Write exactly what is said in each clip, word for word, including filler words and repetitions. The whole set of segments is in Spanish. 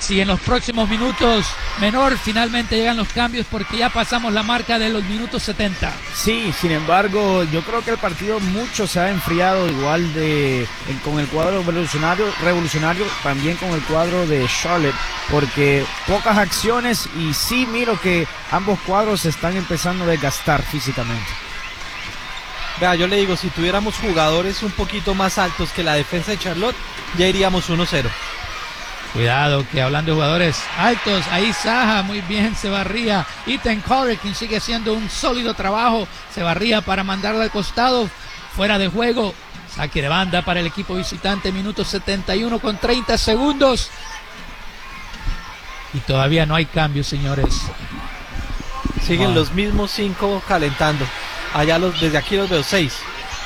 si en los próximos minutos menor finalmente llegan los cambios, porque ya pasamos la marca de los minutos setenta. Sí, sin embargo, yo creo que el partido mucho se ha enfriado, igual de con el cuadro revolucionario, revolucionario también con el cuadro de Charlotte, porque pocas acciones y sí miro que ambos cuadros se están empezando a desgastar físicamente. Vea, yo le digo, si tuviéramos jugadores un poquito más altos que la defensa de Charlotte, ya iríamos uno cero. Cuidado, que hablando de jugadores altos, ahí Saja muy bien se barría. Ethan Carter, quien sigue haciendo un sólido trabajo, se barría para mandarlo al costado, fuera de juego. Saque de banda para el equipo visitante, minuto setenta y uno con treinta segundos. Y todavía no hay cambios, señores. Siguen wow. los mismos cinco calentando. Allá los, desde aquí los veo seis.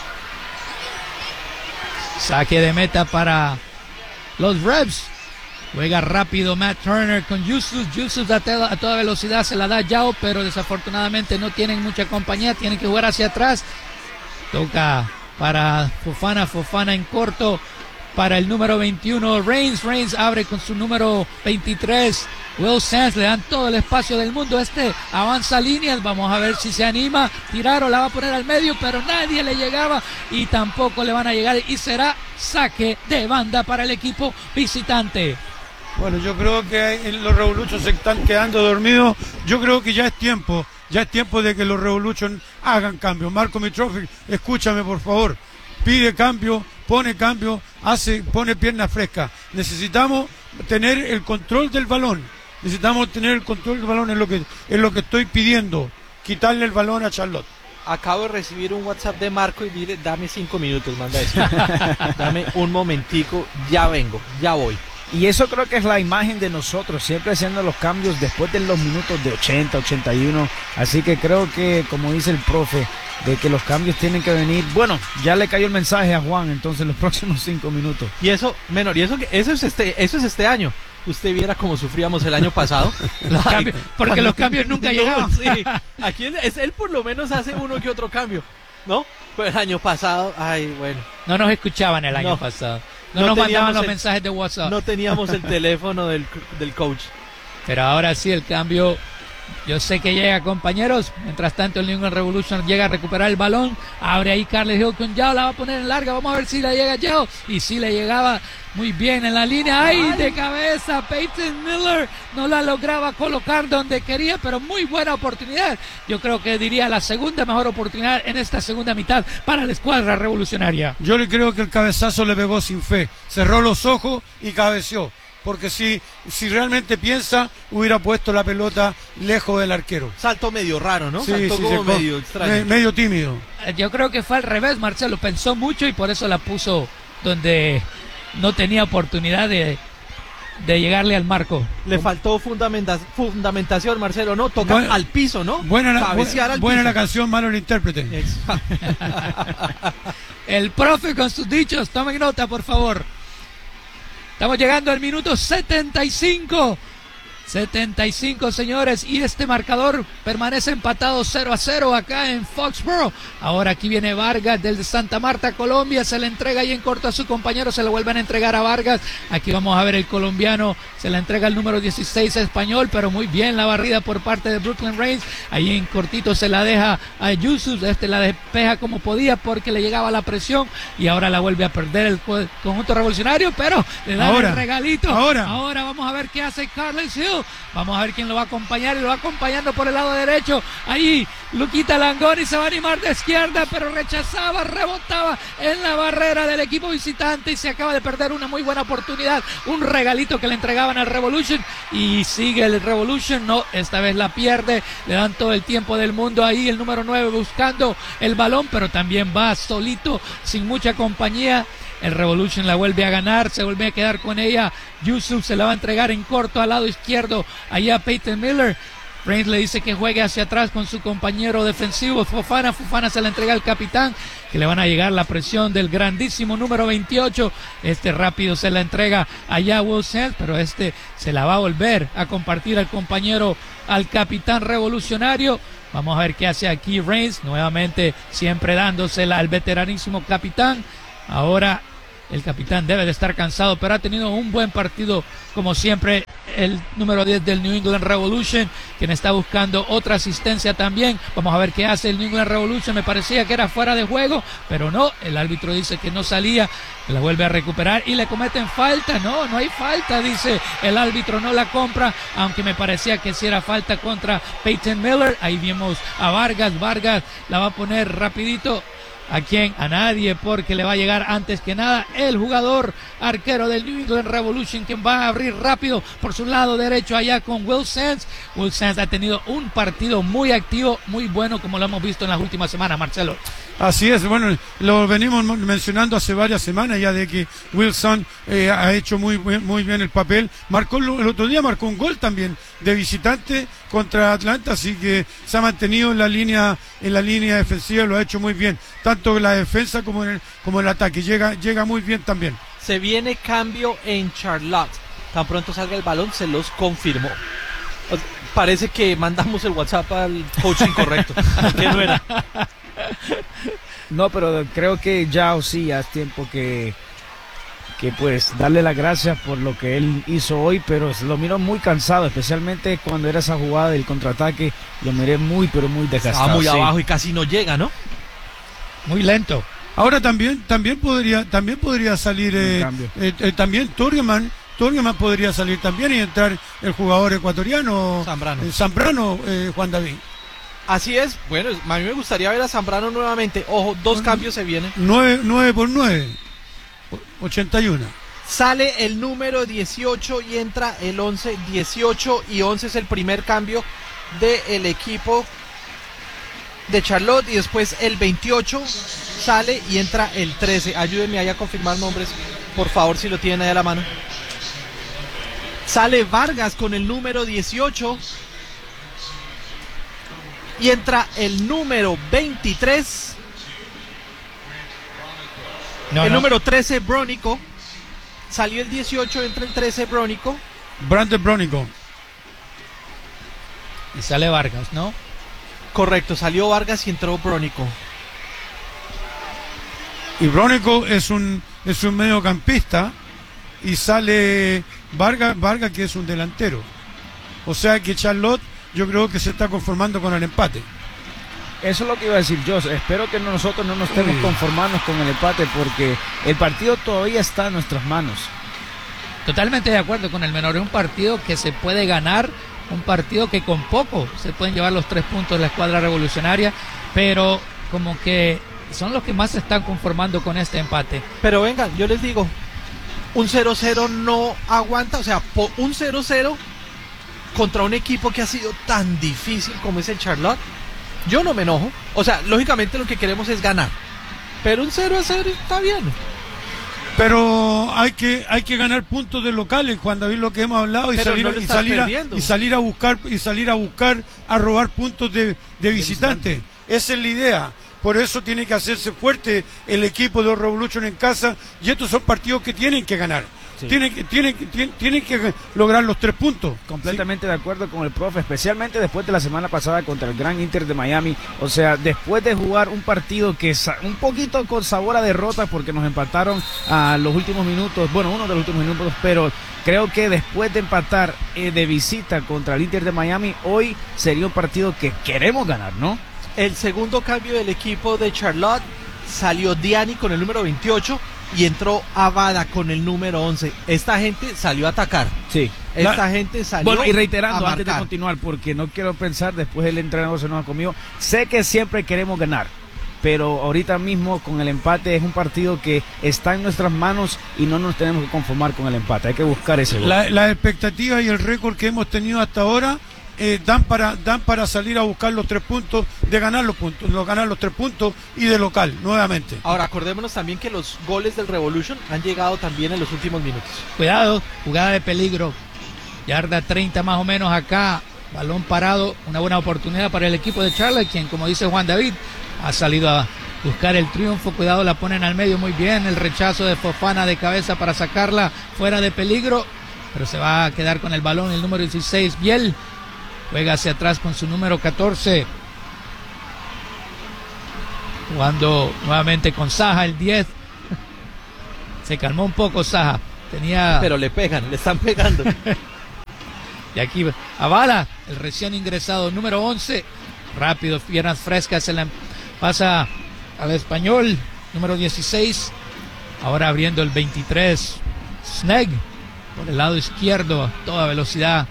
Saque de meta para los Revs. Juega rápido Matt Turner con Yusuf. Yusuf a, a toda velocidad se la da Yao, pero desafortunadamente no tienen mucha compañía. Tienen que jugar hacia atrás. Toca para Fofana. Fofana en corto para el número veintiuno. Reigns. Reigns abre con su número veintitrés. Will Sands, le dan todo el espacio del mundo. Este avanza líneas. Vamos a ver si se anima. Tiraron, la va a poner al medio, pero nadie le llegaba y tampoco le van a llegar. Y será saque de banda para el equipo visitante. Bueno, yo creo que los Revolution se están quedando dormidos. Yo creo que ya es tiempo. Ya es tiempo de que los Revolution hagan cambio. Marco Mitrovic, escúchame por favor. Pide cambio, pone cambio, hace, pone pierna fresca. Necesitamos tener el control del balón. Necesitamos tener el control del balón, es lo que, es lo que estoy pidiendo. Quitarle el balón a Charlotte. Acabo de recibir un WhatsApp de Marco y dile, dame cinco minutos, manda eso. Dame un momentico, ya vengo, ya voy. Y eso creo que es la imagen de nosotros, siempre haciendo los cambios después de los minutos de ochenta, ochenta y uno. Así que creo que, como dice el profe, de que los cambios tienen que venir. Bueno, ya le cayó el mensaje a Juan, entonces los próximos cinco minutos. Y eso, menor, y eso, eso es este, eso es este año. Usted viera cómo sufríamos el año pasado. Los cambios, porque cuando, los cambios nunca llegaban. Sí, aquí es, él por lo menos hace uno que otro cambio, ¿no? Pero el año pasado, ay, bueno. No nos escuchaban el año no, pasado. No, no nos mandaban los el, mensajes de WhatsApp. No teníamos el teléfono del, del coach. Pero ahora sí, el cambio, yo sé que llega, compañeros. Mientras tanto, el New England Revolution llega a recuperar el balón. Abre ahí Carles Hill con Yao, la va a poner en larga. Vamos a ver si le llega Yao. Y sí le llegaba muy bien en la línea. ¡Ay, de cabeza! Peyton Miller no la lograba colocar donde quería, pero muy buena oportunidad. Yo creo que diría la segunda mejor oportunidad en esta segunda mitad para la escuadra revolucionaria. Yo le creo que el cabezazo le pegó sin fe. Cerró los ojos y cabeció. Porque si, si realmente piensa, hubiera puesto la pelota lejos del arquero. Salto medio raro, ¿no? Sí, Saltó sí, como se, medio extraño. Me, medio tímido. Yo creo que fue al revés, Marcelo. Pensó mucho y por eso la puso donde no tenía oportunidad de, de llegarle al marco. Le faltó fundamenta, fundamentación, Marcelo, ¿no? Toca bueno, al piso, ¿no? Buena la, al buena piso. La canción, malo el intérprete. El profe con sus dichos, tomen nota, por favor. Estamos llegando al minuto setenta y cinco. setenta y cinco, señores, y este marcador permanece empatado cero a cero acá en Foxborough. Ahora aquí viene Vargas del Santa Marta, Colombia, se le entrega ahí en corto a su compañero, se le vuelven a entregar a Vargas. Aquí vamos a ver el colombiano, se le entrega el número dieciséis español, pero muy bien la barrida por parte de Brooklyn Reigns. Ahí en cortito se la deja a Yusuf, este la despeja como podía porque le llegaba la presión y ahora la vuelve a perder el conjunto revolucionario, pero le dan ahora, el regalito. Ahora. ahora vamos a ver qué hace Carles Hill. Vamos a ver quién lo va a acompañar y lo va acompañando por el lado derecho. Ahí Luquita Langoni se va a animar de izquierda, pero rechazaba, rebotaba en la barrera del equipo visitante y se acaba de perder una muy buena oportunidad. Un regalito que le entregaban al Revolution y sigue el Revolution. No, esta vez la pierde. Le dan todo el tiempo del mundo ahí. El número nueve buscando el balón, pero también va solito, sin mucha compañía. El Revolution la vuelve a ganar, se vuelve a quedar con ella. Yusuf se la va a entregar en corto al lado izquierdo, allá a Peyton Miller. Reigns le dice que juegue hacia atrás con su compañero defensivo Fofana. Fofana se la entrega al capitán, que le van a llegar la presión del grandísimo número veintiocho. Este rápido se la entrega allá a Will Sands, pero este se la va a volver a compartir al compañero, al capitán revolucionario. Vamos a ver qué hace aquí Reigns, nuevamente siempre dándosela al veteranísimo capitán. Ahora el capitán debe de estar cansado, pero ha tenido un buen partido como siempre el número diez del New England Revolution, quien está buscando otra asistencia también. Vamos a ver qué hace el New England Revolution. Me parecía que era fuera de juego, pero no, el árbitro dice que no salía, que la vuelve a recuperar y le cometen falta. No, no hay falta, dice el árbitro, no la compra, aunque me parecía que sí era falta contra Peyton Miller. Ahí vimos a Vargas, Vargas la va a poner rapidito. ¿A quién? A nadie, porque le va a llegar antes que nada el jugador arquero del New England Revolution, quien va a abrir rápido por su lado derecho allá con Will Sands. Will Sands ha tenido un partido muy activo, muy bueno, como lo hemos visto en las últimas semanas, Marcelo. Así es, bueno, lo venimos mencionando hace varias semanas ya de que Wilson eh, ha hecho muy, muy bien el papel. Marcó el otro día, marcó un gol también de visitante contra Atlanta, así que se ha mantenido en la línea, en la línea defensiva, lo ha hecho muy bien, tanto en la defensa como en el, como en el ataque, llega, llega muy bien también. Se viene cambio en Charlotte, tan pronto salga el balón se los confirmó. Parece que mandamos el WhatsApp al coach incorrecto, que no era. No, pero creo que ya o sí, ya es tiempo que, que pues darle las gracias por lo que él hizo hoy, pero lo miro muy cansado, especialmente cuando era esa jugada del contraataque, lo miré muy, pero muy desgastado. Estaba muy sí. abajo y casi no llega, ¿no? Muy lento. Ahora también, también podría, también podría salir, eh, eh, eh, también Torgeman, Torgeman podría salir también y entrar el jugador ecuatoriano Zambrano, eh, Zambrano eh, Juan David. Así es, bueno, a mí me gustaría ver a Zambrano nuevamente. Ojo, dos cambios se vienen. nueve por nueve, ochenta y uno. Sale el número dieciocho y entra el once. dieciocho y once es el primer cambio del equipo de Charlotte. Y después el veintiocho sale y entra el trece. Ayúdenme ahí a confirmar nombres, por favor, si lo tienen ahí a la mano. Sale Vargas con el número dieciocho. Y entra el número veintitrés. No, el no. número trece, Brónico. Salió el dieciocho, entra el trece, Brónico. Brandon Brónico. Y sale Vargas, ¿no? Correcto, salió Vargas y entró Brónico. Y Brónico es un, es un mediocampista y sale Vargas, Vargas que es un delantero. O sea que Charlotte, yo creo que se está conformando con el empate. Eso es lo que iba a decir yo. Espero que nosotros no nos estemos Uy. conformando con el empate, porque el partido todavía está en nuestras manos. Totalmente de acuerdo con el menor. Es un partido que se puede ganar, un partido que con poco se pueden llevar los tres puntos de la escuadra revolucionaria, pero como que son los que más se están conformando con este empate. Pero vengan, yo les digo, un cero cero no aguanta, o sea, po- un cero cero contra un equipo que ha sido tan difícil como es el Charlotte, yo no me enojo. O sea, lógicamente lo que queremos es ganar, pero un cero a cero está bien. Pero hay que hay que ganar puntos de locales, Juan David, lo que hemos hablado, y Pero salir, no lo y, estás salir a, perdiendo. y salir a buscar y salir a buscar a robar puntos de, de visitante. Esa es la idea. Por eso tiene que hacerse fuerte el equipo de los Revolution en casa, y estos son partidos que tienen que ganar. Sí. Tienen, que- tienen, que- tienen, tienen que lograr los tres puntos. Completamente de acuerdo con el profe, especialmente después de la semana pasada contra el Gran Inter de Miami. O sea, después de jugar un partido que sa- un poquito con sabor a derrota, porque nos empataron a los últimos minutos, bueno, uno de los últimos minutos, pero creo que después de empatar eh, de visita contra el Inter de Miami, hoy sería un partido que queremos ganar, ¿no? El segundo cambio del equipo de Charlotte, salió Diani con el número veintiocho y entró Avada con el número once. Esta gente salió a atacar. Sí. Esta La- gente salió Bueno, y reiterando, a antes de marcar. continuar, porque no quiero pensar, después el entrenador se enoja conmigo, sé que siempre queremos ganar, pero ahorita mismo con el empate es un partido que está en nuestras manos y no nos tenemos que conformar con el empate, hay que buscar ese gol. La, la expectativa y el récord que hemos tenido hasta ahora eh, dan para dan para salir a buscar los tres puntos, de ganar los puntos, de ganar los tres puntos y de local nuevamente. Ahora, acordémonos también que los goles del Revolution han llegado también en los últimos minutos. Cuidado, jugada de peligro. Yarda treinta más o menos acá. Balón parado, una buena oportunidad para el equipo de Charlotte, quien, como dice Juan David, ha salido a buscar el triunfo. Cuidado, la ponen al medio muy bien. El rechazo de Fofana de cabeza para sacarla fuera de peligro, pero se va a quedar con el balón el número dieciséis, Biel. Juega hacia atrás con su número catorce. Jugando nuevamente con Saja, el diez. Se calmó un poco Saja. Tenía... Pero le pegan, le están pegando. De aquí avala el recién ingresado número once. Rápido, piernas frescas, se la pasa al español, número dieciséis. Ahora abriendo el veintitrés. Sneg por el lado izquierdo a toda velocidad.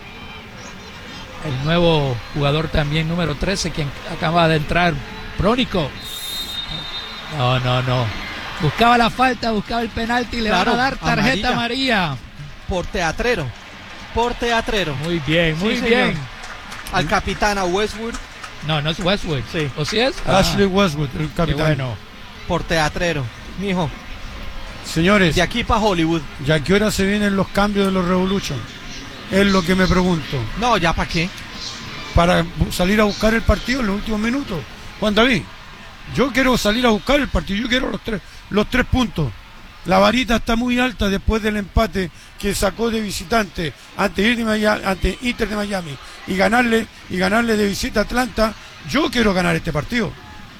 El nuevo jugador también, número trece, quien acaba de entrar, Prónico. No, no, no. Buscaba la falta, buscaba el penalti, le Claro, van a dar tarjeta amarilla. amarilla. Por teatrero. Por teatrero. Muy bien, muy Sí, bien. señor. Al capitán, a Westwood, No, no es Westwood. Sí. ¿O sí es? Ashley Westwood, el Qué capitán. bueno. por teatrero. Mijo, Señores, de aquí para Hollywood. ¿ya a qué hora se vienen los cambios de los Revolution? Es lo que me pregunto. No, ¿ya para qué? Para bu- salir a buscar el partido en los últimos minutos. Juan David, yo quiero salir a buscar el partido, yo quiero los tres, los tres puntos. La varita está muy alta después del empate que sacó de visitante ante Inter de Miami, ante Inter de Miami y ganarle y ganarle de visita a Atlanta. Yo quiero ganar este partido.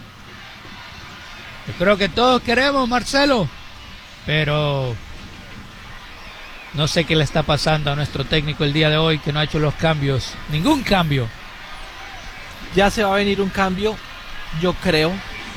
Yo creo que todos queremos, Marcelo, pero no sé qué le está pasando a nuestro técnico el día de hoy, que no ha hecho los cambios, ningún cambio. Ya se va a venir un cambio, yo creo.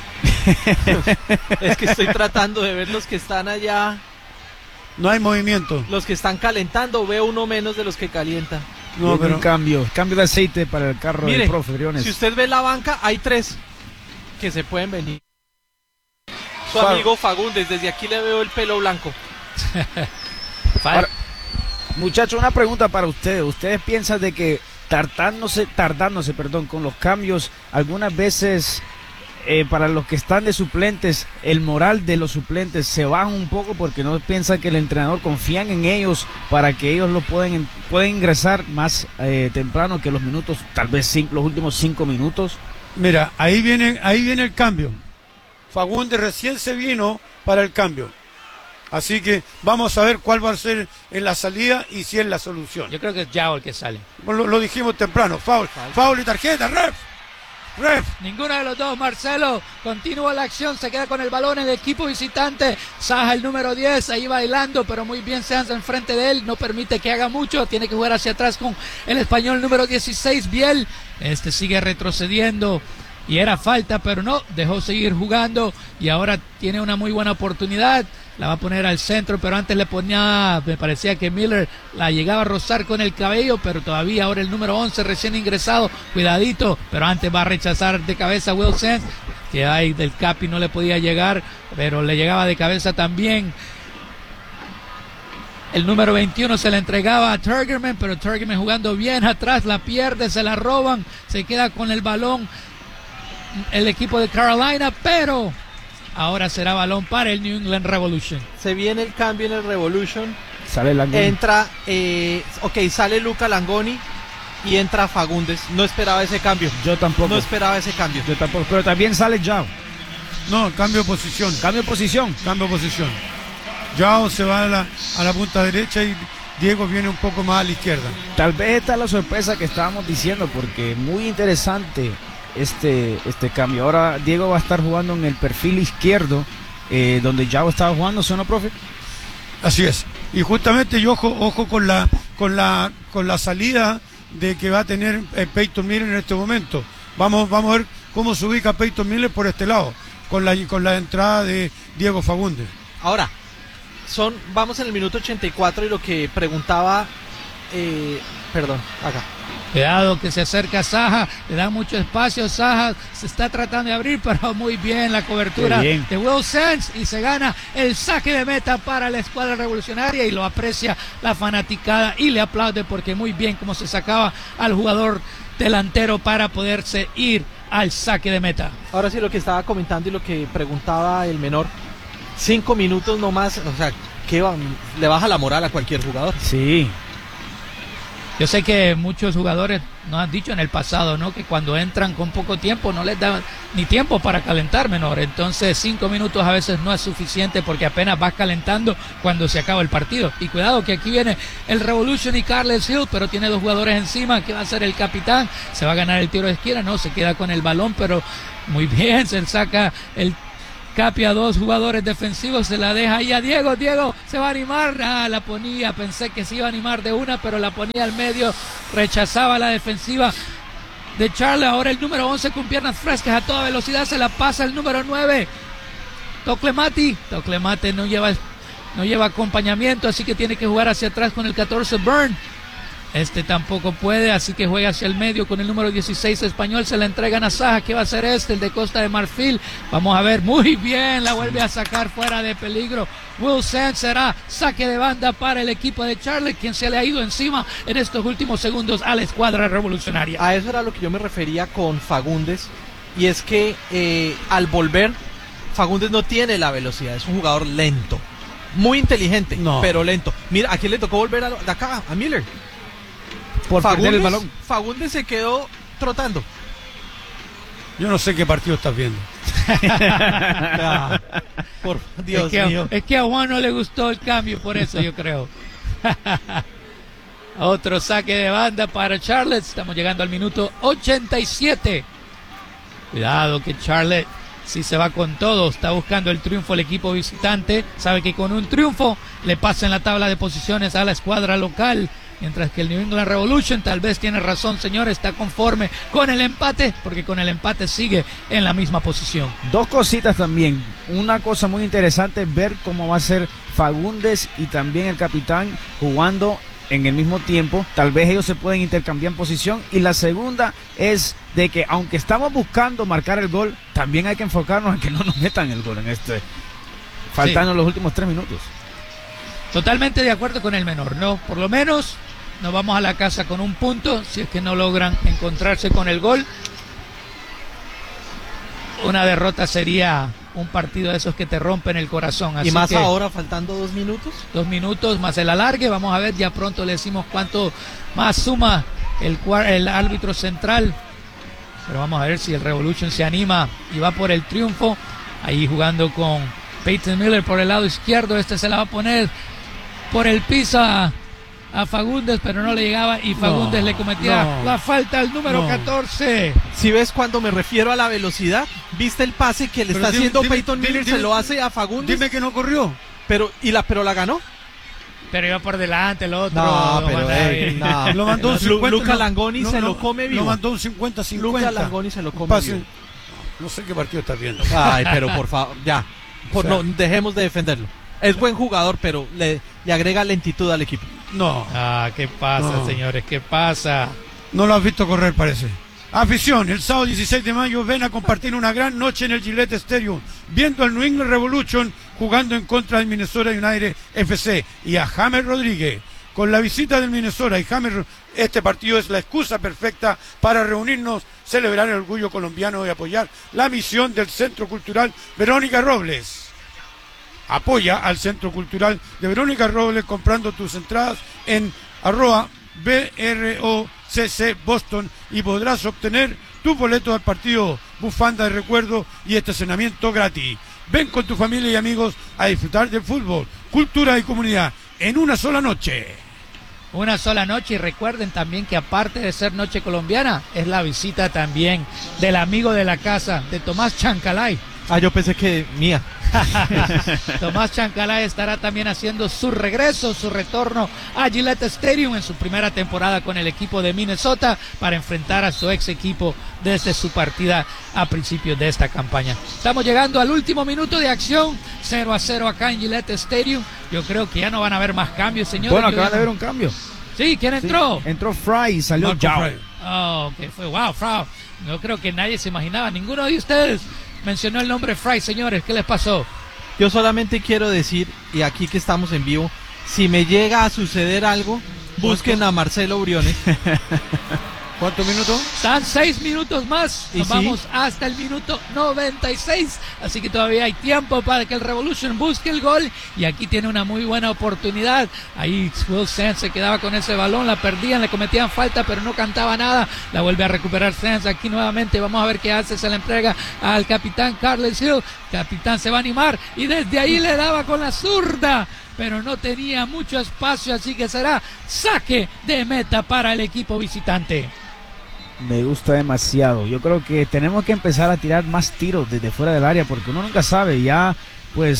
Es que estoy tratando de ver los que están allá, No hay movimiento. los que están calentando. Veo uno menos de los que calientan. No, Viene pero un cambio, cambio de aceite para el carro Mire, del profe Briones. si usted ve la banca, hay tres que se pueden venir. Su Fa- amigo Fagundes, desde aquí le veo el pelo blanco. Fal- Ahora, muchachos, una pregunta para ustedes. ¿Ustedes piensan de que tardándose, tardándose, perdón, con los cambios, algunas veces eh, para los que están de suplentes, el moral de los suplentes se baja un poco porque no piensan que el entrenador confían en ellos para que ellos lo pueden, pueden ingresar más eh, temprano que los minutos, tal vez cin- los últimos cinco minutos? mira, ahí viene, ahí viene el cambio. Fagundes recién se vino para el cambio. Así que vamos a ver cuál va a ser en la salida y si es la solución. Yo creo que es Yao el que sale. Lo, lo dijimos temprano, foul, foul y tarjeta, ref, ref. Ninguno de los dos, Marcelo. Continúa la acción, se queda con el balón el equipo visitante. Saja el número diez, ahí bailando, pero muy bien se hace enfrente de él. No permite que haga mucho, tiene que jugar hacia atrás con el español número dieciséis, Biel. Este sigue retrocediendo. Y era falta, pero no, dejó seguir jugando y ahora tiene una muy buena oportunidad. La va a poner al centro, pero antes le ponía, me parecía que Miller la llegaba a rozar con el cabello, pero todavía ahora el número once recién ingresado, cuidadito, pero antes va a rechazar de cabeza a Will Sands, que ahí del Capi no le podía llegar, pero le llegaba de cabeza también. El número veintiuno se la entregaba a Turgerman, pero Turgerman jugando bien atrás, la pierde, se la roban, se queda con el balón el equipo de Carolina, pero ahora será balón para el New England Revolution. Se viene el cambio en el Revolution. Sale Langoni. Entra, eh, ok, sale Luca Langoni y entra Fagundes. No esperaba ese cambio. Yo tampoco. No esperaba ese cambio. Yo tampoco. Pero también sale Yao. No, cambio de posición, Cambio de posición. cambio de posición. Yao se va a la, a la punta derecha y Diego viene un poco más a la izquierda. Tal vez esta es la sorpresa que estábamos diciendo, porque muy interesante este, este cambio. Ahora Diego va a estar jugando en el perfil izquierdo, eh, donde Yao estaba jugando, ¿sí o no, profe? Así es. Y justamente yo ojo, ojo con la con la con la salida de que va a tener eh, Peyton Miller en este momento. Vamos vamos a ver cómo se ubica Peyton Miller por este lado, con la con la entrada de Diego Fagundes. Ahora, son, vamos en el minuto ochenta y cuatro y lo que preguntaba, eh, perdón, acá. Cuidado que se acerca Saja, le da mucho espacio, Saja se está tratando de abrir, pero muy bien la cobertura Qué bien. de Will Sands y se gana el saque de meta para la escuadra revolucionaria y lo aprecia la fanaticada y le aplaude porque muy bien como se sacaba al jugador delantero para poderse ir al saque de meta. Ahora sí, lo que estaba comentando y lo que preguntaba el menor, cinco minutos nomás, o sea, ¿qué va? Le baja la moral a cualquier jugador. Sí. Yo sé que muchos jugadores nos han dicho en el pasado, ¿no? Que cuando entran con poco tiempo no les da ni tiempo para calentar, menor. Entonces cinco minutos a veces no es suficiente porque apenas vas calentando cuando se acaba el partido. Y cuidado que aquí viene el Revolution y Carles Hill, pero tiene dos jugadores encima, que va a ser el capitán. Se va a ganar el tiro de esquina, no, se queda con el balón, pero muy bien, se saca el Capi a dos jugadores defensivos, se la deja ahí a Diego, Diego se se va a animar, ah, la ponía, pensé que se iba a animar de una, pero la ponía al medio, rechazaba la defensiva de Charlotte. Ahora el número once con piernas frescas a toda velocidad, se la pasa el número nueve, Toclemati. Toclemati no lleva, no lleva acompañamiento, así que tiene que jugar hacia atrás con el catorce, Burn. Este tampoco puede, así que juega hacia el medio con el número dieciséis español, se la entregan a Saja. ¿Qué va a hacer este? El de Costa de Marfil. Vamos a ver, muy bien, la vuelve a sacar fuera de peligro. Will Sands será saque de banda para el equipo de Charlotte, quien se le ha ido encima en estos últimos segundos a la escuadra revolucionaria. A eso era lo que yo me refería con Fagundes, y es que eh, al volver, Fagundes no tiene la velocidad, es un jugador lento, muy inteligente, no. pero lento. Mira, ¿a quién le tocó volver a, de acá? A Miller. Por Fagundes, perder el balón. Fagundes se quedó trotando. Yo no sé qué partido estás viendo. Ah, por Dios es que, mío. Es que a Juan no le gustó el cambio, por eso yo creo. Otro saque de banda para Charlotte. Estamos llegando al minuto ochenta y siete. Cuidado que Charlotte sí se va con todo. Está buscando el triunfo el equipo visitante. Sabe que con un triunfo le pasa en la tabla de posiciones a la escuadra local. Mientras que el New England Revolution, tal vez tiene razón, señor, está conforme con el empate, porque con el empate sigue en la misma posición. Dos cositas también. Una cosa muy interesante, ver cómo va a ser Fagundes y también el capitán jugando en el mismo tiempo. Tal vez ellos se pueden intercambiar en posición. Y la segunda es de que aunque estamos buscando marcar el gol, también hay que enfocarnos en que no nos metan el gol en este, faltando sí. los últimos tres minutos. Totalmente de acuerdo con el menor, ¿no? Por lo menos nos vamos a la casa con un punto, si es que no logran encontrarse con el gol. Una derrota sería un partido de esos que te rompen el corazón. Así y más que, ahora, faltando dos minutos. Dos minutos más el alargue. Vamos a ver, ya pronto le decimos cuánto más suma el, el árbitro central. Pero vamos a ver si el Revolution se anima y va por el triunfo. Ahí jugando con Peyton Miller por el lado izquierdo. Este se la va a poner por el piso a, a Fagundes, pero no le llegaba y Fagundes no, le cometía no, la falta al número no. catorce. Si ves cuando me refiero a la velocidad, viste el pase que le pero está dime, haciendo dime, Peyton Miller, dime, se lo hace a Fagundes. Dime que no corrió. Pero y la pero la ganó. Pero iba por delante el otro. No, pero eh, no. Lo mandó un cincuenta, Luca Langoni no, se no, lo come vivo. Lo mandó un cincuenta cincuenta. Luca Langoni se lo come Pase, vivo. No sé qué partido estás viendo. Ay, pero por favor, ya. Por, o sea, no, dejemos de defenderlo. Es buen jugador, pero le, le agrega lentitud al equipo. No. Ah, ¿qué pasa, no. señores? ¿Qué pasa? No lo has visto correr, parece. Afición, el sábado dieciséis de mayo ven a compartir una gran noche en el Gillette Stadium, viendo al New England Revolution jugando en contra del Minnesota United F C y a James Rodríguez. Con la visita del Minnesota y James, este partido es la excusa perfecta para reunirnos, celebrar el orgullo colombiano y apoyar la misión del Centro Cultural Verónica Robles. Apoya al Centro Cultural de Verónica Robles comprando tus entradas en arroba B R O C C Boston y podrás obtener tu boleto al partido, bufanda de recuerdo y estacionamiento gratis. Ven con tu familia y amigos a disfrutar del fútbol, cultura y comunidad en una sola noche. Una sola noche, y recuerden también que aparte de ser noche colombiana, es la visita también del amigo de la casa, de Tomás Chancalay. Ah, yo pensé que mía. Tomás Chancalay estará también haciendo su regreso, su retorno a Gillette Stadium en su primera temporada con el equipo de Minnesota para enfrentar a su ex equipo desde su partida a principios de esta campaña. Estamos llegando al último minuto de acción, cero a cero acá en Gillette Stadium. Yo creo que ya no van a haber más cambios, señores. Bueno, acaba de haber un cambio. Sí, ¿quién entró? Sí, entró Fry y salió Yao. Oh, que fue, wow, Fry. No creo que nadie se imaginaba, ninguno de ustedes mencionó el nombre Fry, señores. ¿Qué les pasó? Yo solamente quiero decir, y aquí que estamos en vivo, si me llega a suceder algo, busquen a Marcelo Briones. ¿Cuántos minutos? Están seis minutos más. Nos ¿Y vamos sí? hasta el minuto noventa y seis. Así que todavía hay tiempo para que el Revolution busque el gol. Y aquí tiene una muy buena oportunidad. Ahí Will Sands se quedaba con ese balón. La perdían, le cometían falta, pero no cantaba nada. La vuelve a recuperar Sands aquí nuevamente. Vamos a ver qué hace. Se la entrega al capitán Carles Hill. Capitán se va a animar. Y desde ahí le daba con la zurda, pero no tenía mucho espacio. Así que será saque de meta para el equipo visitante. Me gusta demasiado. Yo creo que tenemos que empezar a tirar más tiros desde fuera del área porque uno nunca sabe. Ya, pues,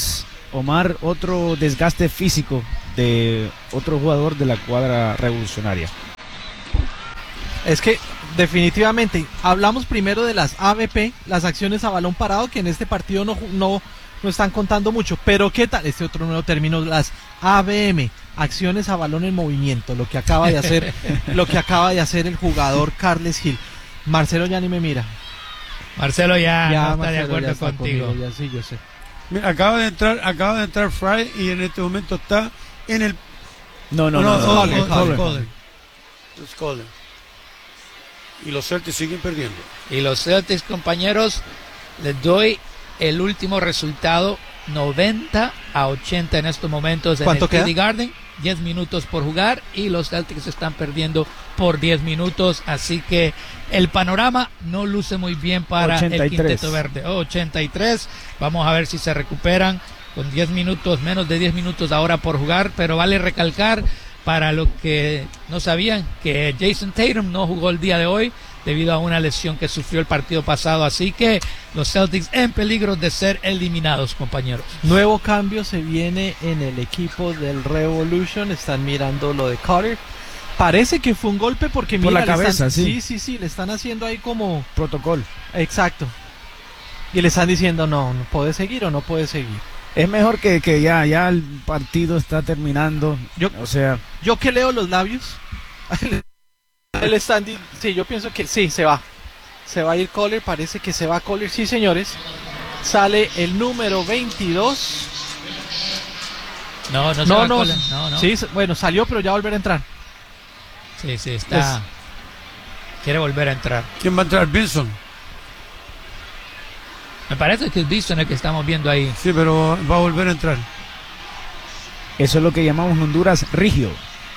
Omar, otro desgaste físico de otro jugador de la cuadra revolucionaria. Es que definitivamente hablamos primero de las A B P, las acciones a balón parado, que en este partido no, no, no están contando mucho, pero ¿qué tal? Este otro nuevo término, las A B M, acciones a balón en movimiento, lo que acaba de hacer, lo que acaba de hacer el jugador Carles Gil. Marcelo ya ni me mira. Marcelo ya, Ya, no está Marcelo de acuerdo ya está contigo. conmigo, ya sí, yo sé. Mira, acaba de entrar, acaba de entrar Fry y en este momento está en el No, no, no. no, no, Calder, no, Calder, no. Calder. Es Calder. Y los Celtics siguen perdiendo. Y los Celtics, compañeros, les doy el último resultado, noventa a ochenta en estos momentos en ¿Cuánto el T D queda? Garden, diez minutos por jugar y los Celtics están perdiendo por diez minutos, así que el panorama no luce muy bien para ochenta y el tres. quinteto verde. Oh, ochenta y tres, vamos a ver si se recuperan con diez minutos, menos de diez minutos ahora por jugar, pero vale recalcar para los que no sabían que Jason Tatum no jugó el día de hoy debido a una lesión que sufrió el partido pasado, así que los Celtics en peligro de ser eliminados, compañeros. Nuevo cambio se viene en el equipo del Revolution, están mirando lo de Carter. Parece que fue un golpe porque Por mira, la le cabeza, están, sí. sí, sí, sí, le están haciendo ahí como Protocolo. exacto. Y le están diciendo no, no puede seguir o no puede seguir. Es mejor que, que ya, ya el partido está terminando. Yo- o sea, Yo que leo los labios, él están di- sí, yo pienso que sí, se va. Se va a ir Kohler, parece que se va Kohler, sí señores. Sale el número veintidós. No, no se No, va no, Colin, no, no. sí, s- bueno, salió pero ya va a volver a entrar. Sí, sí, está. Quiere volver a entrar. ¿Quién va a entrar? Benson. Me parece que es Bison el que estamos viendo ahí. Sí, pero va a volver a entrar. eso es lo que llamamos en Honduras rígido.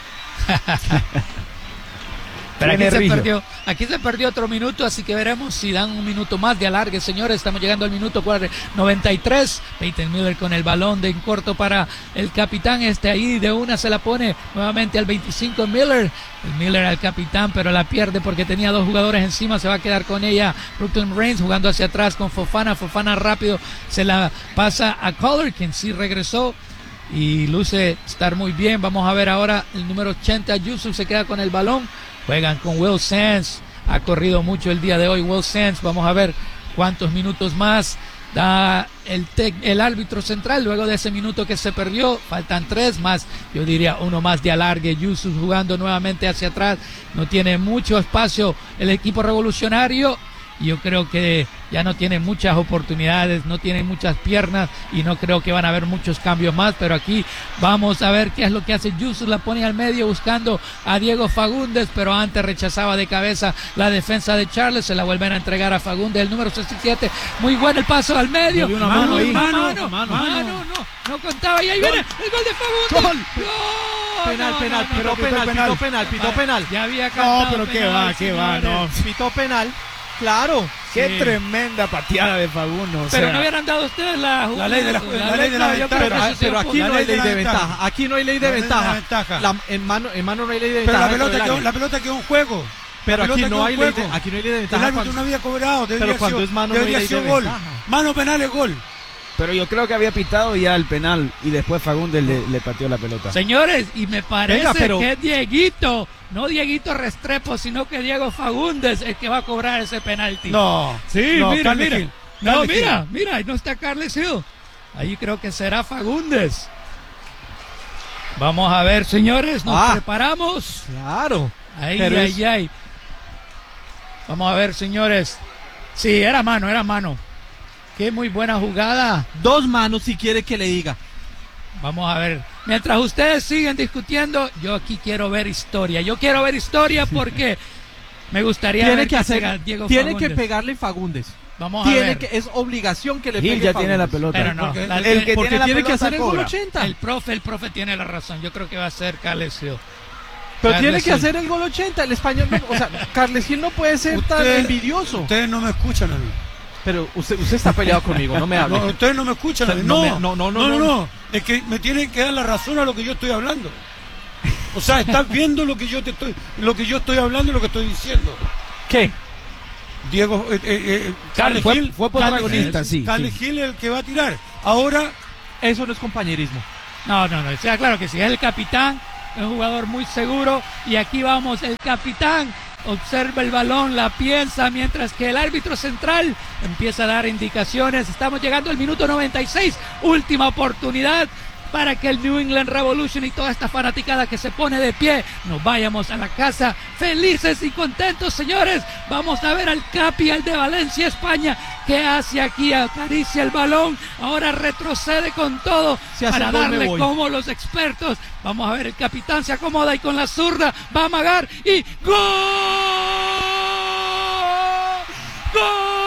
Pero aquí Tiene se, rígido. perdió, aquí se perdió otro minuto, así que veremos si dan un minuto más de alargue, señores. Estamos llegando al minuto noventa y tres. Peyton Miller con el balón de en corto para el capitán. Este ahí de una se la pone nuevamente al veinticinco Miller. El Miller al capitán, pero la pierde porque tenía dos jugadores encima. Se va a quedar con ella Brooklyn Reigns jugando hacia atrás con Fofana. Fofana rápido se la pasa a Collar, quien sí regresó y luce estar muy bien. Vamos a ver ahora el número ochenta. Yusuf se queda con el balón. Juegan con Will Sands. Ha corrido mucho el día de hoy Will Sands. Vamos a ver cuántos minutos más da el, tec- el árbitro central luego de ese minuto que se perdió. Faltan tres más, yo diría uno más de alargue. Yusuf jugando nuevamente hacia atrás. No tiene mucho espacio el equipo revolucionario. Yo creo que ya no tiene muchas oportunidades, no tiene muchas piernas y no creo que van a haber muchos cambios más, pero aquí vamos a ver qué es lo que hace Yusuf. La pone al medio buscando a Diego Fagundes, pero antes rechazaba de cabeza la defensa de Charles. Se la vuelven a entregar a Fagundes, el número sesenta y siete. Muy bueno el paso al medio. Le dio una Mano, mano ahí. mano, Mano, mano, mano. no, no contaba y ahí viene el gol de Fagundes. Gol. No, Penal, no, penal, no, pitó no, penal, penal. pitó penal, pitó penal. Ya había cantado No, pero qué penal, va, qué va, señores. no. Pitó penal, claro. Qué Sí. tremenda pateada de Fagundo. O Pero sea, no hubieran dado ustedes la La ley de la- la ley de la no, yo creo ventaja. que Pero, eso ah, sí pero fue- aquí la no ley hay de ley la de ventaja. ventaja. Aquí no hay ley de La ley de la ventaja. ventaja. La- en mano, en mano no hay ley de Pero ventaja. la dentro pelota, del quedó, área. la pelota quedó un juego. Pero La aquí pelota no quedó hay un ley de, juego. aquí no hay ley de El ventaja. árbitro cuando- no había cobrado. Debería Pero cuando sido- es mano no hay debería ley de sido gol. ventaja. Mano penal es gol. pero yo creo que había pitado ya el penal y después Fagundes le, le pateó la pelota. Señores, y me parece Venga, pero- que es Dieguito, no Dieguito Restrepo, sino que Diego Fagundes el que va a cobrar ese penalti. No. Sí, no, mira, Carles mira. Gil. No, Carles Gil. mira, mira, ahí no está Carles Hill. Ahí creo que será Fagundes. Vamos a ver, señores, nos Ah. preparamos. Claro. Ay, Pero ay, es- ay. Vamos a ver, señores. Sí, era mano, era mano. Qué muy buena jugada. Dos manos si quiere que le diga. Vamos a ver. Mientras ustedes siguen discutiendo, yo aquí quiero ver historia. Yo quiero ver historia porque me gustaría Tiene ver que pega hacer, Diego tiene Fagundes. que pegarle Fagundes. Vamos a Tiene ver. que, es obligación que le Gil pegue ya tiene la Fagundes. pelota. Pero no, Porque la- el el, que Porque tiene la tiene que pelota hacer el gol cobra. ochenta. el profe, el profe tiene la razón. Yo creo que va a ser Carles Hill. Pero Carles tiene que Hill. hacer el gol ochenta. El español, no, o sea, Carles Gil no puede ser tan Usted- envidioso. Ustedes no me escuchan a mí. Pero usted, usted está peleado conmigo, no me hable. No, ustedes no me escuchan a mí. No No, me- no, no, no, no, no, no. Es que me tienen que dar la razón a lo que yo estoy hablando. O sea, estás viendo lo que yo te estoy, lo que yo estoy hablando y lo que estoy diciendo. ¿Qué? Diego, eh, eh, eh, Carles Fue- Gil, fue Carles protagonista, Gil- sí, Carles sí. Gil es el que va a tirar. Ahora Eso no es compañerismo. No, no, no, o sea, claro que sí, es el capitán, es un jugador muy seguro y aquí vamos, el capitán observa el balón, la piensa, mientras que el árbitro central empieza a dar indicaciones. Estamos llegando al minuto noventa y seis, última oportunidad para que el New England Revolution y toda esta fanaticada que se pone de pie nos vayamos a la casa felices y contentos, señores. Vamos a ver al Capi, al de Valencia, España, que hace aquí, acaricia el balón, ahora retrocede con todo para darle como los expertos. Vamos a ver, el capitán se acomoda y con la zurda va a amagar y ¡gol! ¡Gol!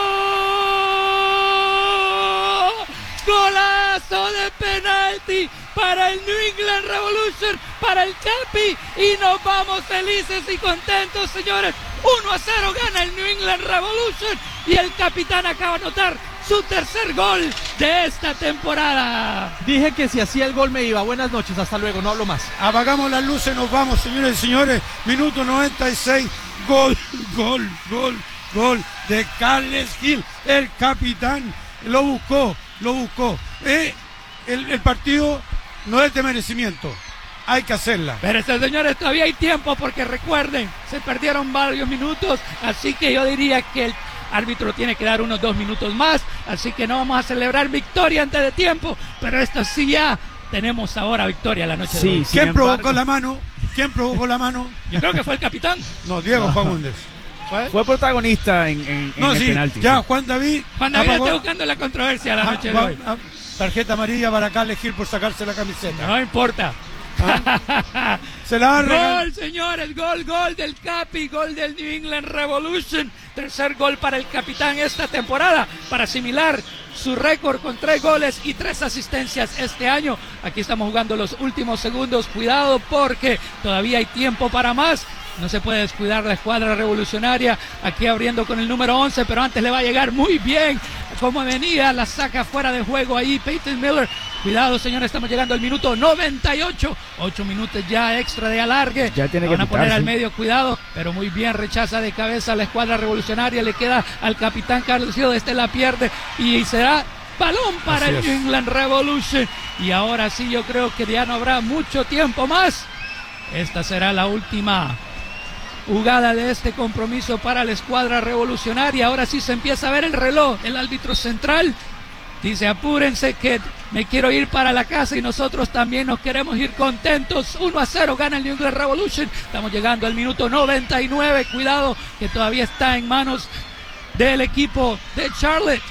¡Golazo de penalti para el New England Revolution, para el Capi! Y nos vamos felices y contentos, señores. uno a cero gana el New England Revolution y el capitán acaba de anotar su tercer gol de esta temporada. Dije que si hacía el gol me iba. Buenas noches, hasta luego, no hablo más. Apagamos las luces, nos vamos, señores y señores. Minuto noventa y seis, gol, gol, gol, gol de Carles Gil, el capitán. Lo buscó, lo buscó. Eh, el, el partido no es de merecimiento, hay que hacerla. Pero señores, todavía hay tiempo porque recuerden, se perdieron varios minutos, así que yo diría que el árbitro tiene que dar unos dos minutos más, así que no vamos a celebrar victoria antes de tiempo, pero esto sí ya tenemos ahora victoria la noche sí, de hoy. ¿Quién embargo, provocó la mano? ¿Quién provocó la mano? Yo creo que fue el capitán. No, Diego No. Fagundes. ¿Fue? Fue protagonista en, en, No, en sí, el penalti. ya sí. Juan David. Juan David apagó- está buscando la controversia la Ah, noche de va- hoy. ah, tarjeta amarilla para Carles Gil por sacarse la camiseta. No importa. Se la ha regalado. Gol, señores, gol, gol del Capi, gol del New England Revolution. Tercer gol para el capitán esta temporada, para asimilar su récord con tres goles y tres asistencias este año. Aquí estamos jugando los últimos segundos. Cuidado porque todavía hay tiempo para más. No se puede descuidar la escuadra revolucionaria. Aquí abriendo con el número once, pero antes le va a llegar muy bien. Como venía, la saca fuera de juego ahí Peyton Miller. Cuidado, señores, estamos llegando al minuto noventa y ocho. Ocho minutos ya extra de alargue. Ya tiene Van que a poner pitar, al sí. medio, cuidado, pero muy bien, rechaza de cabeza la escuadra revolucionaria. Le queda al capitán Carlos Gil, este la pierde y será balón para Así el es. New England Revolution. Y ahora sí, yo creo que ya no habrá mucho tiempo más. Esta será la última jugada de este compromiso para la escuadra revolucionaria. Ahora sí se empieza a ver el reloj. El árbitro central dice: apúrense que me quiero ir para la casa y nosotros también nos queremos ir contentos. uno a cero gana el New England Revolution. Estamos llegando al minuto noventa y nueve. Cuidado que todavía está en manos del equipo de Charlotte.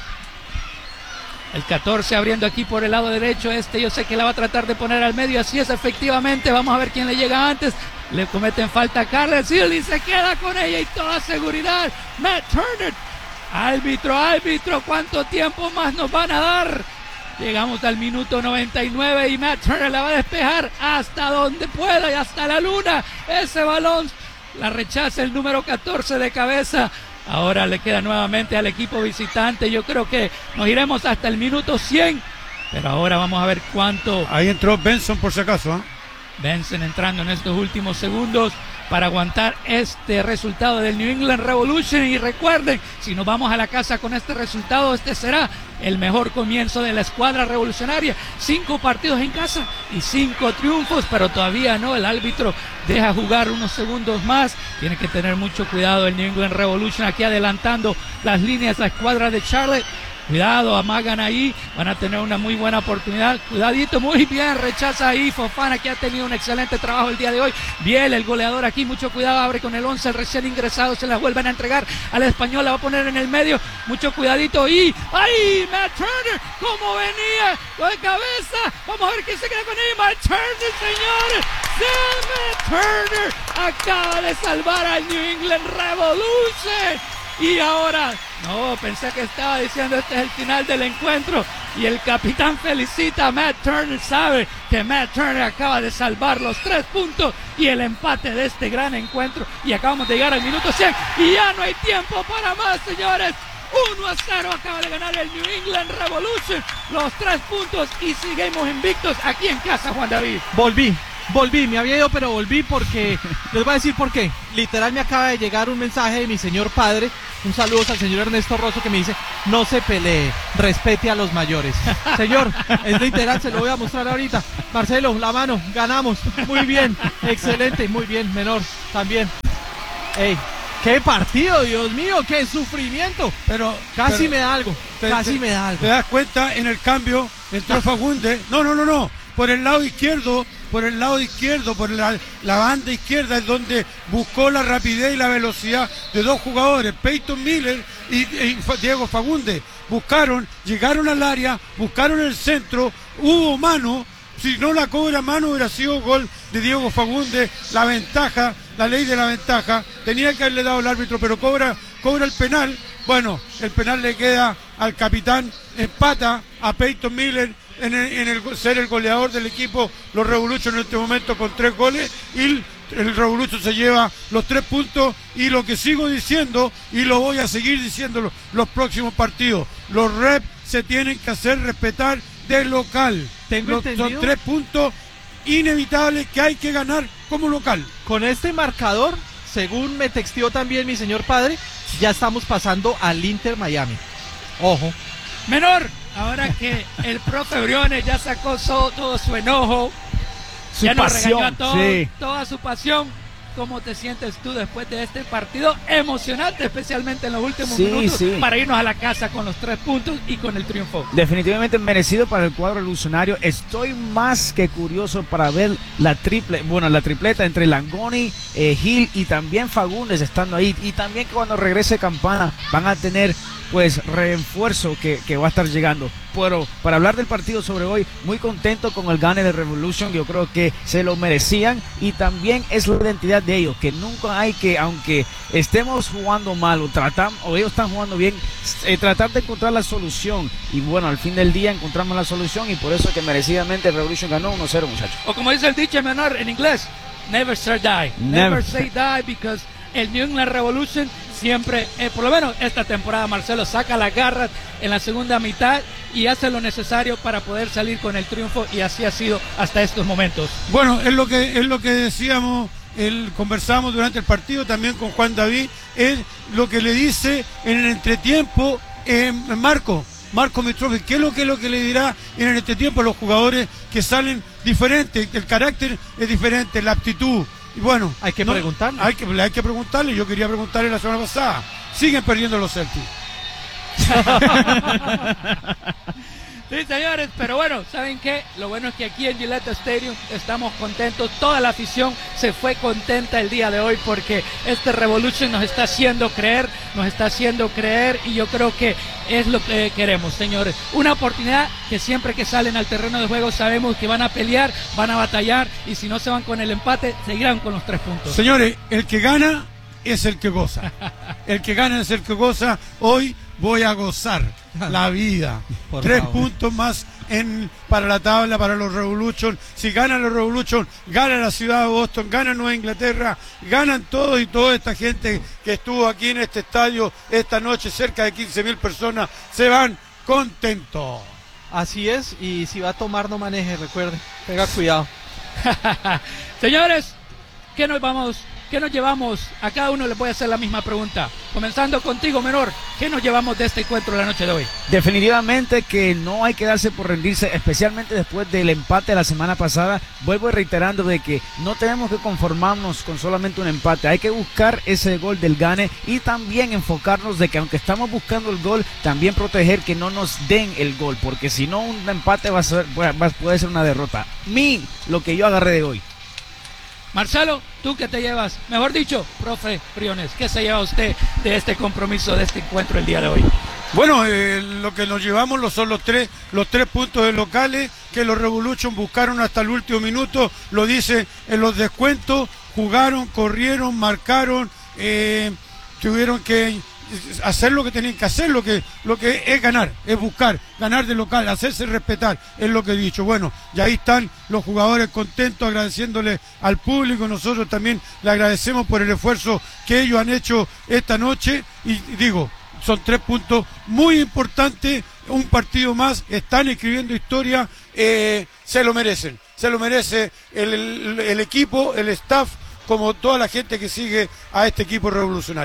El catorce abriendo aquí por el lado derecho. Este yo sé que la va a tratar de poner al medio. Así es, efectivamente. Vamos a ver quién le llega antes. Le cometen falta a Carles Gil y se queda con ella y toda seguridad. Matt Turner. Árbitro, árbitro, ¿cuánto tiempo más nos van a dar? Llegamos al minuto noventa y nueve y Matt Turner la va a despejar hasta donde pueda y hasta la luna. Ese balón la rechaza el número catorce de cabeza. Ahora le queda nuevamente al equipo visitante. Yo creo que nos iremos hasta el minuto cien. Pero ahora vamos a ver cuánto. Ahí entró Benson por si acaso. ¿eh? Benson entrando en estos últimos segundos para aguantar este resultado del New England Revolution. Y recuerden, si nos vamos a la casa con este resultado, este será el mejor comienzo de la escuadra revolucionaria. Cinco partidos en casa y cinco triunfos, pero todavía no. El árbitro deja jugar unos segundos más. Tiene que tener mucho cuidado el New England Revolution aquí adelantando las líneas, la escuadra de Charlotte. Cuidado, amagan ahí, van a tener una muy buena oportunidad. Cuidadito, muy bien, rechaza ahí Fofana, que ha tenido un excelente trabajo el día de hoy. Bien, el goleador aquí, mucho cuidado, abre con el once, el recién ingresado, se la vuelven a entregar al español, la va a poner en el medio, mucho cuidadito. Y ahí, Matt Turner, como venía, lo de cabeza, vamos a ver quién se queda con él. Matt Turner, señores, sí, Matt Turner acaba de salvar al New England Revolution. Y ahora, no, pensé que estaba diciendo este es el final del encuentro. Y el capitán felicita a Matt Turner, sabe que Matt Turner acaba de salvar los tres puntos y el empate de este gran encuentro. Y acabamos de llegar al minuto cien y ya no hay tiempo para más, señores. uno a cero acaba de ganar el New England Revolution. Los tres puntos y seguimos invictos aquí en casa, Juan David. Volví, volví, me había ido pero volví porque, les voy a decir por qué. Literal me acaba de llegar un mensaje de mi señor padre Un saludo al señor Ernesto Rosso que me dice, no se pelee, respete a los mayores. Señor, es literal, se lo voy a mostrar ahorita. Marcelo, la mano, ganamos. Muy bien, excelente, muy bien, menor, también. Ey, qué partido, Dios mío, qué sufrimiento. Pero casi pero, me da algo, te, casi te, me da algo. ¿Te das cuenta? En el cambio entró Fagundes. No, no, no, no. Por el lado izquierdo, por el lado izquierdo, por la, la banda izquierda es donde buscó la rapidez y la velocidad de dos jugadores, Peyton Miller y, y Diego Fagundes. Buscaron, llegaron al área, buscaron el centro, hubo mano. Si no la cobra mano hubiera sido gol de Diego Fagundes. La ventaja, la ley de la ventaja, tenía que haberle dado el árbitro, pero cobra, cobra el penal. Bueno, el penal le queda al capitán, empata a Peyton Miller en el, en el ser el goleador del equipo, los Revolution en este momento con tres goles, y el, el Revolution se lleva los tres puntos. Y lo que sigo diciendo, y lo voy a seguir diciendo los, los próximos partidos, los reps se tienen que hacer respetar de local. Tengo los, entendido. Son tres puntos inevitables que hay que ganar como local. Con este marcador, según me texteó también mi señor padre, ya estamos pasando al Inter Miami. Ojo. Menor, ahora que el profe Briones ya sacó so, todo su enojo, su ya nos pasión, regañó a todos, sí. toda su pasión. ¿Cómo te sientes tú después de este partido emocionante, especialmente en los últimos sí, minutos, sí. para irnos a la casa con los tres puntos y con el triunfo? Definitivamente merecido para el cuadro revolucionario. Estoy más que curioso para ver la triple, bueno, la tripleta entre Langoni, eh, Gil y también Fagundes estando ahí. Y también que cuando regrese Campana van a tener pues refuerzo que, que va a estar llegando. Pero para hablar del partido sobre hoy, muy contento con el gane de Revolution. Yo creo que se lo merecían y también es la identidad de ellos, que nunca hay que, aunque estemos jugando mal o tratamos, o ellos están jugando bien, eh, tratar de encontrar la solución. Y bueno, al fin del día encontramos la solución y por eso que merecidamente Revolution ganó uno cero, muchachos. O como dice el dicho menor en inglés, never say die. Never, never say die, because el New England Revolution siempre, eh, por lo menos esta temporada, Marcelo saca las garras en la segunda mitad y hace lo necesario para poder salir con el triunfo, y así ha sido hasta estos momentos. Bueno, es lo que es lo que decíamos, el, conversamos durante el partido también con Juan David, es lo que le dice en el entretiempo eh, Marco, Marco Mitrovic, ¿qué es lo que es lo que le dirá en el entretiempo a los jugadores que salen diferentes? El carácter es diferente, la aptitud. Y bueno, hay que no, preguntarle. Hay que, hay que preguntarle. Yo quería preguntarle la semana pasada. Siguen perdiendo los Celtics. Sí, señores, pero bueno, ¿saben qué? Lo bueno es que aquí en Gillette Stadium estamos contentos. Toda la afición se fue contenta el día de hoy porque este Revolution nos está haciendo creer, nos está haciendo creer, y yo creo que es lo que queremos, señores. Una oportunidad que siempre que salen al terreno de juego sabemos que van a pelear, van a batallar, y si no se van con el empate, seguirán con los tres puntos. Señores, el que gana es el que goza. El que gana es el que goza. Hoy voy a gozar la vida. Por Tres favor. puntos más en para la tabla para los Revolution. Si ganan los Revolution, gana la ciudad de Boston, gana Nueva Inglaterra, ganan todos, y toda esta gente que estuvo aquí en este estadio esta noche, cerca de quince mil personas, se van contentos. Así es, y si va a tomar no maneje, recuerde, tenga cuidado. Señores, ¿qué nos vamos? ¿Qué nos llevamos? A cada uno les voy a hacer la misma pregunta. Comenzando contigo, menor. ¿Qué nos llevamos de este encuentro la noche de hoy? Definitivamente que no hay que darse por rendirse, especialmente después del empate de la semana pasada. Vuelvo reiterando de que no tenemos que conformarnos con solamente un empate. Hay que buscar ese gol del gane y también enfocarnos de que aunque estamos buscando el gol, también proteger que no nos den el gol, porque si no un empate va a ser, va, puede ser una derrota. Mi, lo que yo agarré de hoy. Marcelo, ¿tú qué te llevas? Mejor dicho, profe Briones, ¿qué se lleva usted de este compromiso, de este encuentro el día de hoy? Bueno, eh, lo que nos llevamos lo son los tres, los tres puntos de locales que los Revolution buscaron hasta el último minuto, lo dice en los descuentos, jugaron, corrieron, marcaron, eh, tuvieron que hacer lo que tenían que hacer, lo que, lo que es ganar, es buscar, ganar de local, hacerse respetar, es lo que he dicho. Bueno, y ahí están los jugadores contentos, agradeciéndole al público. Nosotros también le agradecemos por el esfuerzo que ellos han hecho esta noche, y digo, son tres puntos muy importantes, un partido más, están escribiendo historia, eh, se lo merecen, se lo merece el, el, el equipo, el staff, como toda la gente que sigue a este equipo revolucionario.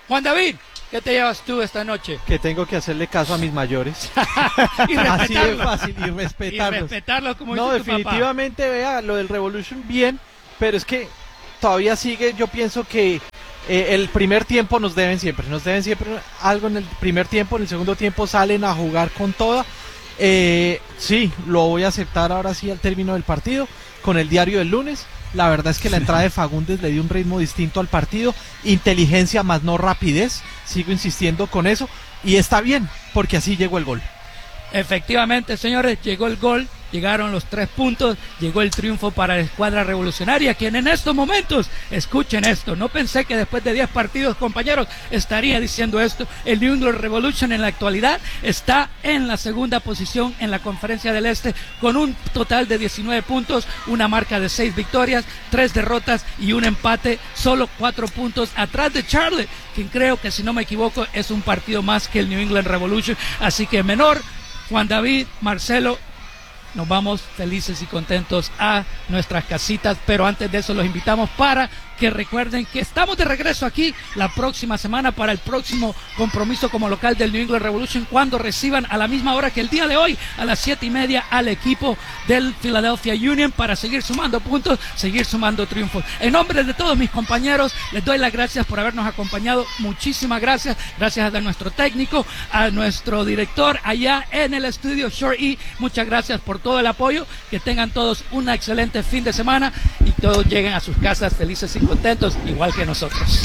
Juan David, ¿qué te llevas tú esta noche? Que tengo que hacerle caso a mis mayores. Y Así de respetarlos. fácil, y respetarlos. Y respetarlos como No, dice tu papá. definitivamente, vea, lo del Revolution bien, pero es que todavía sigue, yo pienso que eh, el primer tiempo nos deben siempre, nos deben siempre algo en el primer tiempo, en el segundo tiempo salen a jugar con toda. Eh, sí, lo voy a aceptar ahora sí al término del partido, con el diario del lunes. La verdad es que la entrada de Fagundes le dio un ritmo distinto al partido, inteligencia más no rapidez, sigo insistiendo con eso, y está bien, porque así llegó el gol. Efectivamente, señores, llegó el gol, llegaron los tres puntos, llegó el triunfo para la escuadra revolucionaria, quien en estos momentos, escuchen esto, no pensé que después de diez partidos, compañeros, estaría diciendo esto. El New England Revolution en la actualidad está en la segunda posición en la Conferencia del Este con un total de diecinueve puntos, una marca de seis victorias, tres derrotas y un empate, solo cuatro puntos atrás de Charlotte, quien creo que, si no me equivoco, es un partido más que el New England Revolution. Así que, menor, Juan David, Marcelo, nos vamos felices y contentos a nuestras casitas, pero antes de eso los invitamos para que recuerden que estamos de regreso aquí la próxima semana para el próximo compromiso como local del New England Revolution, cuando reciban a la misma hora que el día de hoy, a las siete y media, al equipo del Philadelphia Union, para seguir sumando puntos, seguir sumando triunfos. En nombre de todos mis compañeros, les doy las gracias por habernos acompañado. Muchísimas gracias. Gracias a nuestro técnico, a nuestro director allá en el estudio, Short E. Muchas gracias por todo el apoyo. Que tengan todos un excelente fin de semana y todos lleguen a sus casas felices y contentos, igual que nosotros.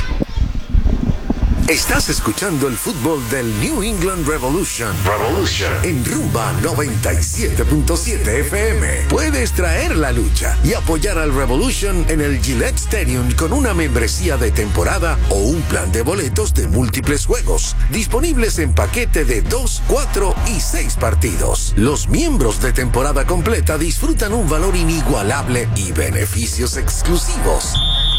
Estás escuchando el fútbol del New England Revolution. Revolution. En Rumba noventa y siete punto siete F M. Puedes traer la lucha y apoyar al Revolution en el Gillette Stadium con una membresía de temporada o un plan de boletos de múltiples juegos, disponibles en paquete de dos, cuatro y seis partidos. Los miembros de temporada completa disfrutan un valor inigualable y beneficios exclusivos.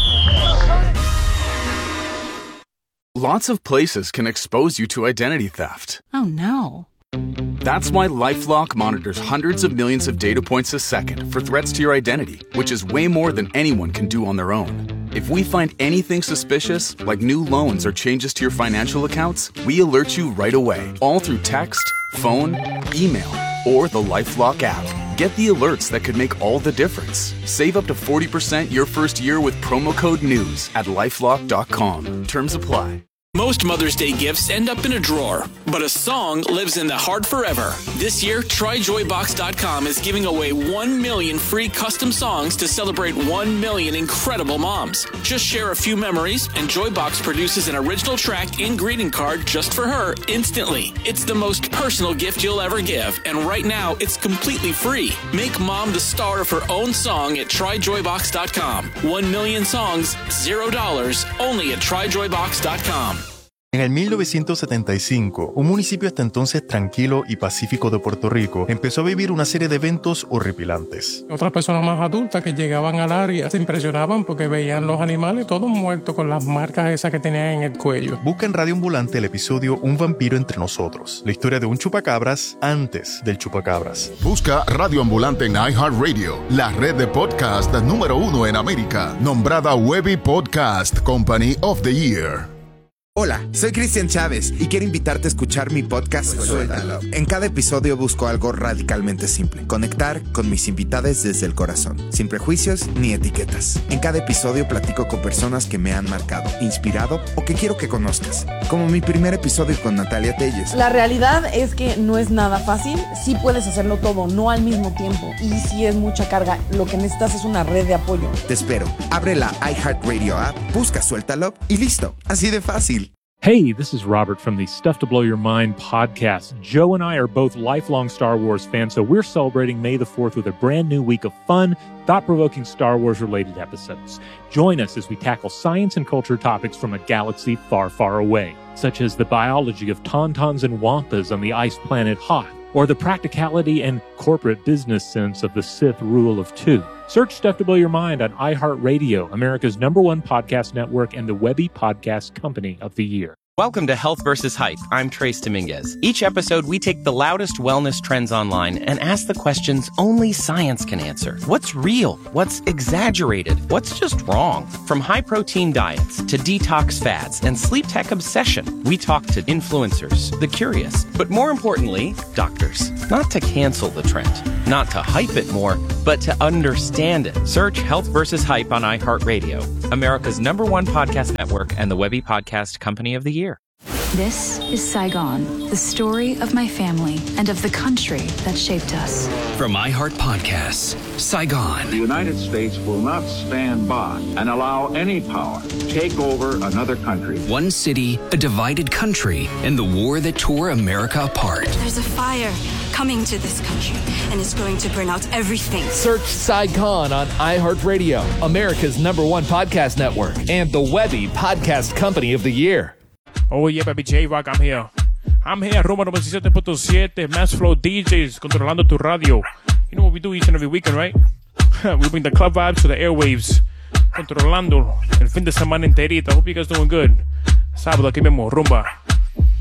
Lots of places can expose you to identity theft. Oh, no. That's why LifeLock monitors hundreds of millions of data points a second for threats to your identity, which is way more than anyone can do on their own. If we find anything suspicious, like new loans or changes to your financial accounts, we alert you right away, all through text, phone, email, or the LifeLock app. Get the alerts that could make all the difference. Save up to forty percent your first year with promo code NEWS at lifelock dot com. Terms apply. Most Mother's Day gifts end up in a drawer, but a song lives in the heart forever. This year, Try Joy Box dot com is giving away one million free custom songs to celebrate one million incredible moms. Just share a few memories, and Joybox produces an original track and greeting card just for her instantly. It's the most personal gift you'll ever give, and right now, it's completely free. Make mom the star of her own song at Try Joy Box dot com. One million songs, zero dollars, only at Try Joy Box dot com. En el mil novecientos setenta y cinco, un municipio hasta entonces tranquilo y pacífico de Puerto Rico empezó a vivir una serie de eventos horripilantes. Otras personas más adultas que llegaban al área se impresionaban porque veían los animales todos muertos con las marcas esas que tenían en el cuello. Busca en Radio Ambulante el episodio Un vampiro entre nosotros, la historia de un chupacabras antes del chupacabras. Busca Radio Ambulante en iHeartRadio, la red de podcast número uno en América, nombrada Webby Podcast Company of the Year. Hola, soy Cristian Chávez y quiero invitarte a escuchar mi podcast Suéltalo. En cada episodio busco algo radicalmente simple: conectar con mis invitados desde el corazón, sin prejuicios ni etiquetas. En cada episodio platico con personas que me han marcado, inspirado o que quiero que conozcas, como mi primer episodio con Natalia Telles. La realidad es que no es nada fácil, sí puedes hacerlo todo, no al mismo tiempo, y sí es mucha carga. Lo que necesitas es una red de apoyo. Te espero, abre la iHeartRadio app, busca Suéltalo y listo, así de fácil. Hey, this is Robert from the Stuff to Blow Your Mind podcast. Joe and I are both lifelong Star Wars fans, so we're celebrating May the fourth with a brand new week of fun, thought-provoking Star Wars-related episodes. Join us as we tackle science and culture topics from a galaxy far, far away, such as the biology of tauntauns and wampas on the ice planet Hoth, or the practicality and corporate business sense of the Sith rule of two. Search Stuff to Blow Your Mind on iHeartRadio, America's number one podcast network and the Webby Podcast Company of the Year. Welcome to Health versus Hype. I'm Trace Dominguez. Each episode, we take the loudest wellness trends online and ask the questions only science can answer. What's real? What's exaggerated? What's just wrong? From high-protein diets to detox fads and sleep tech obsession, we talk to influencers, the curious, but more importantly, doctors. Not to cancel the trend, not to hype it more, but to understand it. Search Health versus Hype on iHeartRadio, America's number one podcast network and the Webby Podcast Company of the Year. This is Saigon, the story of my family and of the country that shaped us. From iHeart Podcasts, Saigon. The United States will not stand by and allow any power to take over another country. One city, a divided country, and the war that tore America apart. There's a fire coming to this country, and it's going to burn out everything. Search Saigon on iHeartRadio, America's number one podcast network, and the Webby Podcast Company of the Year. Oh yeah, baby, J-Rock, I'm here. I'm here, Rumba noventa y siete punto siete, Mass Flow D Js, controlando tu radio. You know what we do each and every weekend, right? We bring the club vibes to the airwaves, controlando el fin de semana enterita. Hope you guys doing good. Sábado aquí mismo, Rumba.